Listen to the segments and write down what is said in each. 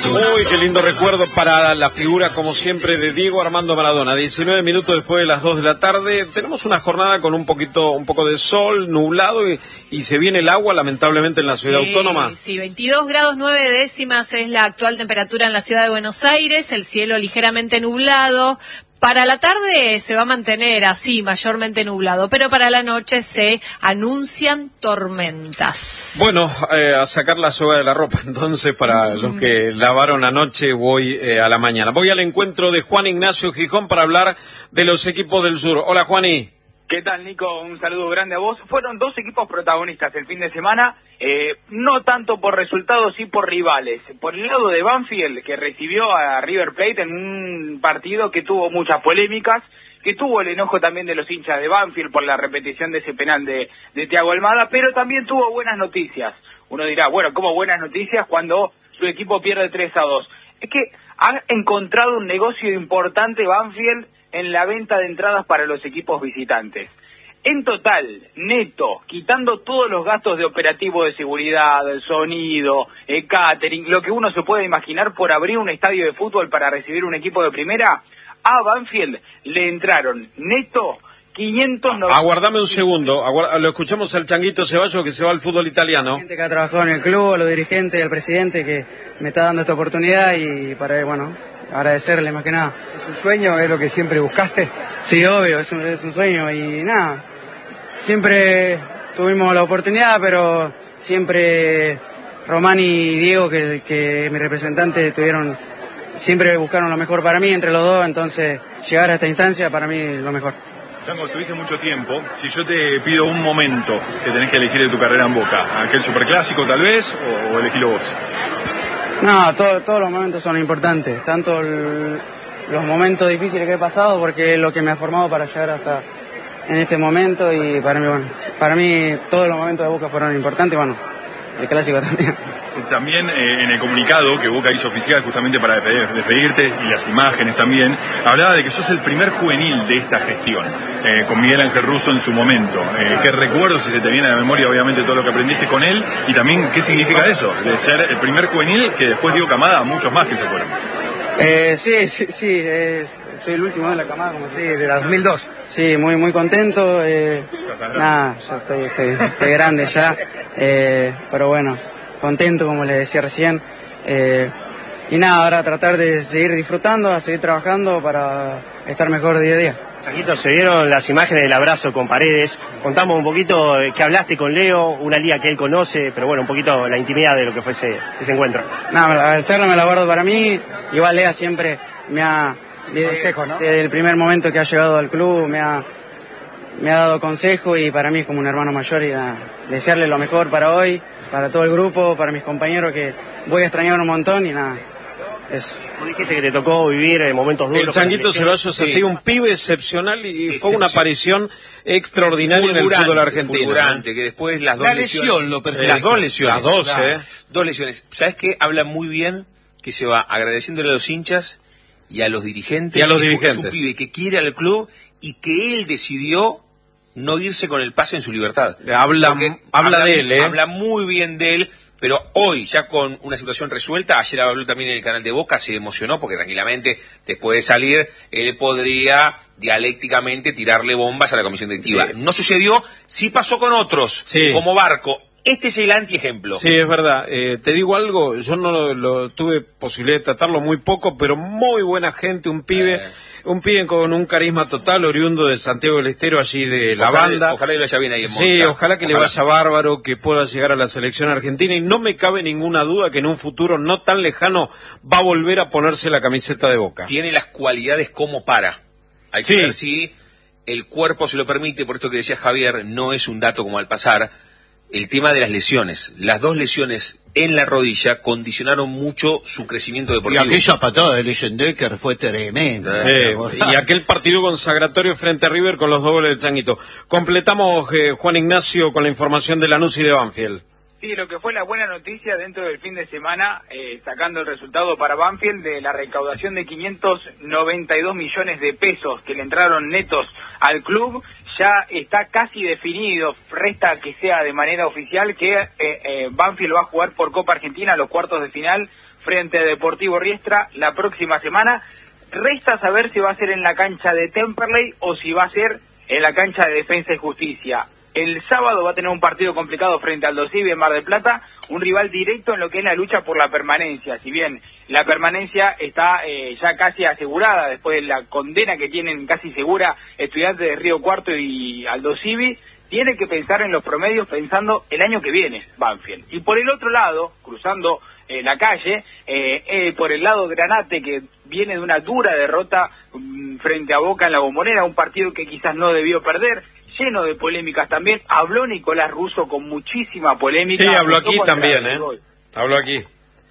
Uy, qué lindo recuerdo para la figura, como siempre, de Diego Armando Maradona. 19 minutos después de las 2 de la tarde. Tenemos una jornada con un poco de sol, nublado, y se viene el agua, lamentablemente, en la ciudad autónoma. Sí, 22 grados 9 décimas es la actual temperatura en la ciudad de Buenos Aires. El cielo ligeramente nublado. Para la tarde se va a mantener así, mayormente nublado, pero para la noche se anuncian tormentas. Bueno, a sacar la soga de la ropa, entonces, para los que lavaron anoche, voy a la mañana. Voy al encuentro de Juan Ignacio Gijón para hablar de los equipos del sur. Hola, Juani. ¿Qué tal, Nico? Un saludo grande a vos. Fueron dos equipos protagonistas el fin de semana, no tanto por resultados, sí por rivales. Por el lado de Banfield, que recibió a River Plate en un partido que tuvo muchas polémicas, que tuvo el enojo también de los hinchas de Banfield por la repetición de ese penal de Thiago Almada, pero también tuvo buenas noticias. Uno dirá, bueno, ¿cómo buenas noticias cuando su equipo pierde 3-2? Es que ha encontrado un negocio importante Banfield en la venta de entradas para los equipos visitantes. En total, neto, quitando todos los gastos de operativo de seguridad, el sonido, el catering, lo que uno se puede imaginar por abrir un estadio de fútbol para recibir un equipo de primera, a Banfield le entraron neto 590. Aguardame un segundo, lo escuchamos al Changuito Ceballos que se va al fútbol italiano. La gente que ha trabajado en el club, a los dirigentes, al presidente que me está dando esta oportunidad y para, bueno, agradecerle más que nada. ¿Es un sueño? ¿Es lo que siempre buscaste? Sí, obvio, es un sueño y nada. Siempre tuvimos la oportunidad, pero siempre Román y Diego, que mi representante, siempre buscaron lo mejor para mí entre los dos, entonces llegar a esta instancia para mí es lo mejor. Chango, tuviste mucho tiempo. Si yo te pido un momento que tenés que elegir de tu carrera en Boca, ¿aquel superclásico tal vez o elegilo vos? No, todos los momentos son importantes, tanto los momentos difíciles que he pasado, porque es lo que me ha formado para llegar hasta en este momento, y para mí todos los momentos de Boca fueron importantes, bueno, el clásico también. También en el comunicado que Boca hizo oficial justamente para despedirte, y las imágenes también, hablaba de que sos el primer juvenil de esta gestión, con Miguel Ángel Russo en su momento. ¿Qué recuerdos, si se te viene a la memoria, obviamente, todo lo que aprendiste con él? Y también, ¿qué significa eso? De ser el primer juvenil que después dio camada a muchos más que se fueron. Sí, soy el último de la camada, como sí, de la 2002. Sí, muy contento. Nada, ya estoy grande ya, pero bueno, contento, como les decía recién. Y nada, ahora tratar de seguir disfrutando, a seguir trabajando para estar mejor día a día. Changuito, se vieron las imágenes del abrazo con Paredes. Contamos un poquito que hablaste con Leo, una liga que él conoce, pero bueno, un poquito la intimidad de lo que fue ese encuentro. Nada, la charla me la guardo para mí. Igual Lea siempre me ha, desde el primer momento que ha llegado al club, me ha dado consejo, y para mí es como un hermano mayor, y desearle lo mejor para hoy, para todo el grupo, para mis compañeros, que voy a extrañar un montón, y nada, eso. Tú dijiste que te tocó vivir momentos duros. El Changuito Ceballos sentía un pibe excepcional y fue una aparición extraordinaria en el fútbol argentino. Que después las dos lesiones. ¿Sabes qué? Habla muy bien que se va agradeciéndole a los hinchas y a los dirigentes. Es un pibe que quiere al club y que él decidió no irse con el pase en su libertad. Habla de él, Habla muy bien de él. Pero hoy, ya con una situación resuelta, ayer habló también en el canal de Boca, se emocionó porque tranquilamente, después de salir, él podría dialécticamente tirarle bombas a la comisión directiva. No sucedió, sí pasó con otros, como Barco. Este es el antiejemplo. Sí, es verdad. Te digo algo, yo no lo tuve posibilidad de tratarlo muy poco, pero muy buena gente, un pibe con un carisma total, oriundo de Santiago del Estero, allí de la banda. Ojalá le vaya bien ahí en Monza. Sí, ojalá que le vaya bárbaro, que pueda llegar a la selección argentina, y no me cabe ninguna duda que en un futuro no tan lejano va a volver a ponerse la camiseta de Boca. Tiene las cualidades como para. Hay que ver si el cuerpo se lo permite, por esto que decía Javier, no es un dato como al pasar. El tema de las lesiones. Las dos lesiones en la rodilla condicionaron mucho su crecimiento deportivo. Y aquella patada de Leyendecker fue tremenda. Y aquel partido consagratorio frente a River con los dobles del Changuito. Completamos, Juan Ignacio, con la información de Lanús y de Banfield. Sí, lo que fue la buena noticia dentro del fin de semana, sacando el resultado para Banfield de la recaudación de 592 millones de pesos que le entraron netos al club, ya está casi definido, resta que sea de manera oficial que Banfield va a jugar por Copa Argentina los cuartos de final frente a Deportivo Riestra la próxima semana. Resta saber si va a ser en la cancha de Temperley o si va a ser en la cancha de Defensa y Justicia. El sábado va a tener un partido complicado frente al Aldosivi en Mar del Plata, un rival directo en lo que es la lucha por la permanencia. Si bien la permanencia está ya casi asegurada después de la condena que tienen casi segura Estudiantes de Río Cuarto y Aldosivi, tiene que pensar en los promedios pensando el año que viene, Banfield. Y por el otro lado, cruzando la calle, por el lado Granate, que viene de una dura derrota frente a Boca en la Bombonera, un partido que quizás no debió perder, lleno de polémicas también. Habló Nicolás Russo con muchísima polémica. Sí, habló aquí también, Habló aquí.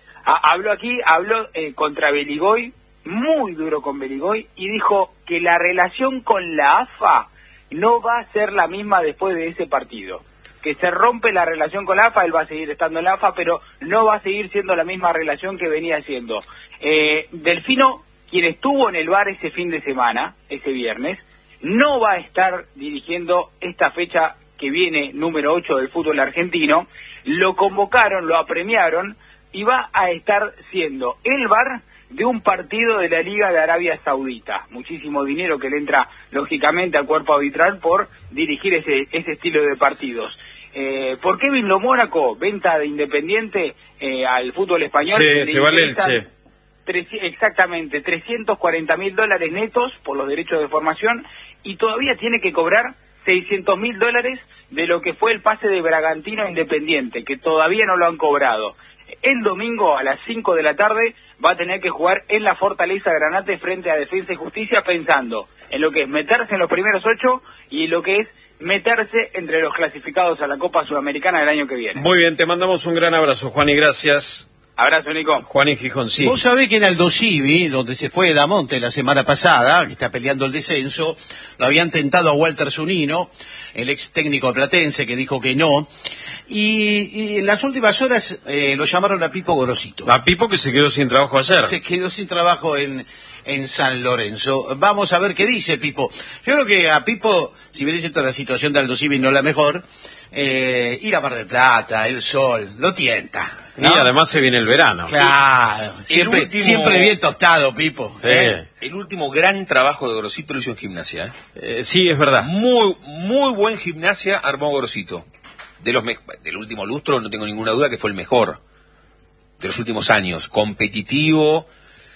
Habló contra Beligoy, muy duro con Beligoy, y dijo que la relación con la AFA no va a ser la misma después de ese partido. Que se rompe la relación con la AFA, él va a seguir estando en la AFA, pero no va a seguir siendo la misma relación que venía siendo. Delfino, quien estuvo en el bar ese fin de semana, ese viernes, no va a estar dirigiendo esta fecha que viene, número 8 del fútbol argentino. Lo convocaron, lo apremiaron y va a estar siendo el VAR de un partido de la Liga de Arabia Saudita. Muchísimo dinero que le entra, lógicamente, al cuerpo arbitral por dirigir ese estilo de partidos. ¿Por qué Kevin Lo Mónaco, venta de Independiente al fútbol español? Sí, se va al Elche. Exactamente, $340.000 netos por los derechos de formación, y todavía tiene que cobrar $600.000 de lo que fue el pase de Bragantino a Independiente, que todavía no lo han cobrado. El domingo a las 5 de la tarde va a tener que jugar en la Fortaleza Granate frente a Defensa y Justicia, pensando en lo que es meterse en los primeros 8 y lo que es meterse entre los clasificados a la Copa Sudamericana del año que viene. Muy bien, te mandamos un gran abrazo, Juan, y gracias. Abrazo, Nico. Juan y Gijón, sí. Vos sabés que en Aldosivi, donde se fue Damonte la semana pasada, que está peleando el descenso, lo habían tentado a Walter Zunino, el ex técnico platense, que dijo que no, y en las últimas horas lo llamaron a Pipo Gorosito. A Pipo, que se quedó sin trabajo ayer. Se quedó sin trabajo en San Lorenzo. Vamos a ver qué dice Pipo. Yo creo que a Pipo, si bien es cierto la situación de Aldosivi no es la mejor, ir a Mar del Plata, el sol, lo tienta, ¿no? Y además se viene el verano. Claro, siempre bien tostado, Pipo. Sí. El último gran trabajo de Gorosito lo hizo en Gimnasia. Sí, es verdad. Muy buen Gimnasia armó Gorosito. Del último lustro no tengo ninguna duda que fue el mejor de los últimos años. Competitivo,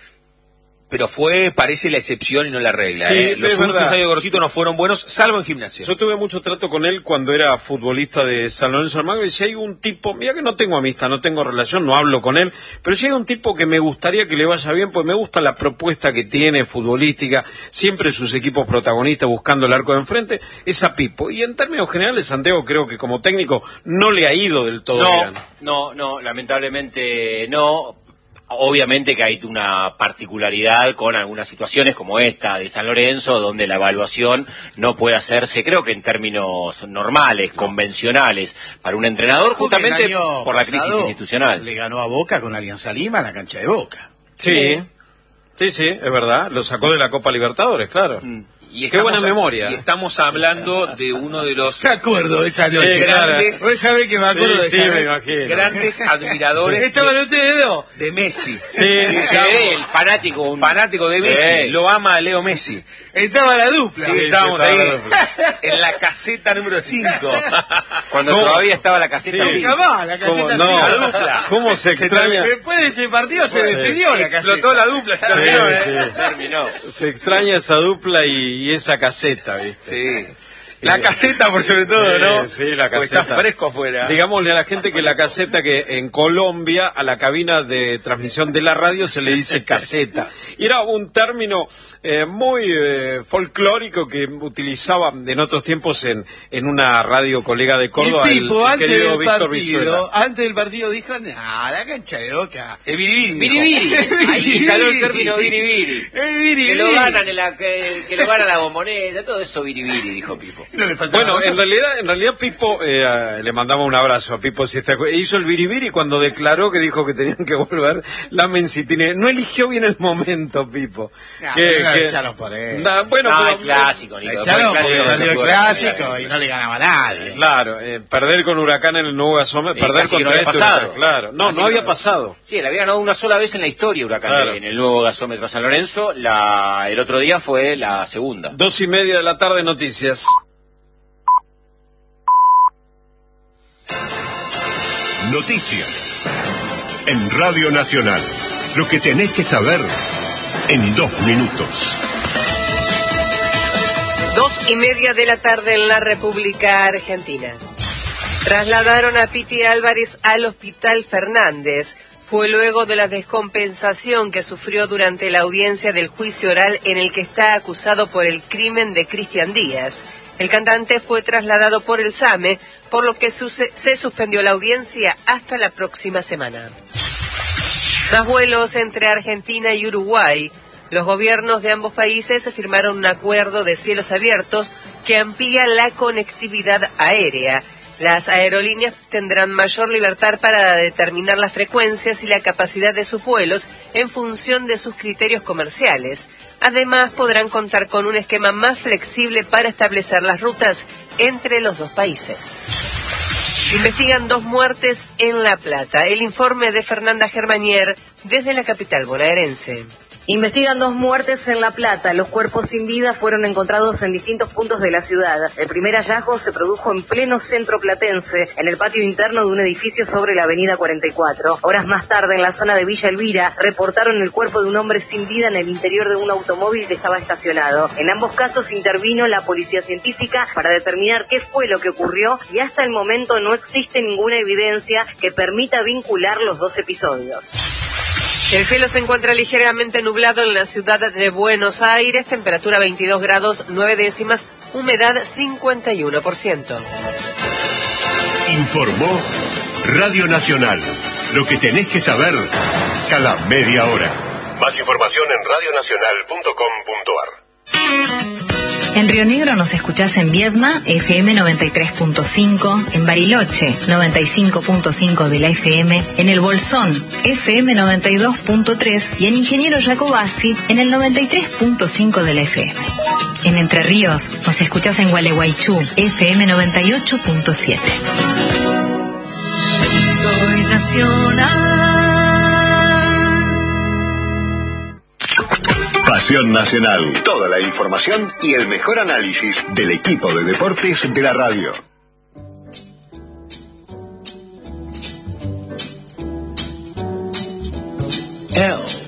pero parece la excepción y no la regla. Sí, Los últimos años de Gorosito no fueron buenos, salvo en Gimnasia. Yo tuve mucho trato con él cuando era futbolista de San Lorenzo Almagro, y si hay un tipo, mira que no tengo amistad, no tengo relación, no hablo con él, pero si hay un tipo que me gustaría que le vaya bien, pues me gusta la propuesta que tiene futbolística, siempre sus equipos protagonistas buscando el arco de enfrente, es a Pipo. Y en términos generales, Santiago, creo que como técnico no le ha ido del todo bien. No, lamentablemente no. Obviamente que hay una particularidad con algunas situaciones como esta de San Lorenzo, donde la evaluación no puede hacerse, creo que en términos normales, convencionales, para un entrenador, justamente por la crisis institucional. Le ganó a Boca con Alianza Lima en la cancha de Boca. Sí, es verdad, lo sacó de la Copa Libertadores, claro. Qué buena memoria. Y estamos hablando de uno de los... ¿Qué acuerdo de esa noche? Grandes... ¿Vos sabés que me acuerdo de esa noche? Me imagino. Grandes admiradores ¿Estaban ustedes dos? de Messi. Sí, el fanático de Messi. Lo ama a Leo Messi. Estaba la dupla. Sí, estábamos ahí en la caseta número 5. Cuando todavía estaba la caseta. Sí, jamás, la caseta la dupla. ¿Cómo se extraña? Después de ese partido se despidió la caseta. Explotó la dupla, se terminó. Se extraña esa dupla y esa caseta, ¿viste? Sí. La caseta, por sobre todo, ¿no? Sí, la caseta. Está fresco afuera. Digámosle a la gente que la caseta, que en Colombia a la cabina de transmisión de la radio se le dice caseta. Y era un término muy folclórico que utilizaba en otros tiempos en una radio colega de Córdoba, y Pipo, el querido Víctor Brizuela. Antes del partido dijo, la cancha de Boca. El biribiri. Ahí instaló el término biribiri. El biribiri. Que lo gana la Bombonera, todo eso biribiri, dijo Pipo. No le faltaba Bueno, razón. en realidad Pipo, le mandamos un abrazo a Pipo, si está, hizo el biribiri cuando declaró que dijo que tenían que volver la Mencitine. No eligió bien el momento, Pipo. Pero no le echaron por él. Bueno, No, pero- el clásico, Le Nico. echaron Después porque del perdió el fue clásico y no le ganaba a nadie. Claro, perder con Huracán en el nuevo gasómetro, perder casi que contra no había este pasado. Huracán, claro. No, Casi no que había no. pasado. Sí, le había ganado una sola vez en la historia Huracán Claro. en el nuevo gasómetro San Lorenzo. El otro día fue la segunda. 2:30 de la tarde, noticias. Noticias. En Radio Nacional. Lo que tenés que saber en 2 minutos. 2:30 de la tarde en la República Argentina. Trasladaron a Piti Álvarez al Hospital Fernández. Fue luego de la descompensación que sufrió durante la audiencia del juicio oral en el que está acusado por el crimen de Cristian Díaz. El cantante fue trasladado por el SAME, por lo que se suspendió la audiencia hasta la próxima semana. Más vuelos entre Argentina y Uruguay. Los gobiernos de ambos países firmaron un acuerdo de cielos abiertos que amplía la conectividad aérea. Las aerolíneas tendrán mayor libertad para determinar las frecuencias y la capacidad de sus vuelos en función de sus criterios comerciales. Además, podrán contar con un esquema más flexible para establecer las rutas entre los dos países. Investigan 2 muertes en La Plata. El informe de Fernanda Germanier desde la capital bonaerense. Investigan 2 muertes en La Plata. Los cuerpos sin vida fueron encontrados en distintos puntos de la ciudad. El primer hallazgo se produjo en pleno centro platense, en el patio interno de un edificio sobre la avenida 44. Horas más tarde, en la zona de Villa Elvira, reportaron el cuerpo de un hombre sin vida en el interior de un automóvil que estaba estacionado. En ambos casos intervino la policía científica para determinar qué fue lo que ocurrió y hasta el momento no existe ninguna evidencia que permita vincular los 2 episodios. El cielo se encuentra ligeramente nublado en la ciudad de Buenos Aires, temperatura 22 grados 9 décimas, humedad 51%. Informó Radio Nacional. Lo que tenés que saber cada media hora. Más información en radionacional.com.ar. En Río Negro nos escuchás en Viedma, FM 93.5, en Bariloche, 95.5 de la FM, en El Bolsón, FM 92.3 y en Ingeniero Jacobasi, en el 93.5 de la FM. En Entre Ríos nos escuchás en Gualeguaychú, FM 98.7. Soy nacional. Pasión Nacional. Toda la información y el mejor análisis del equipo de deportes de la radio. L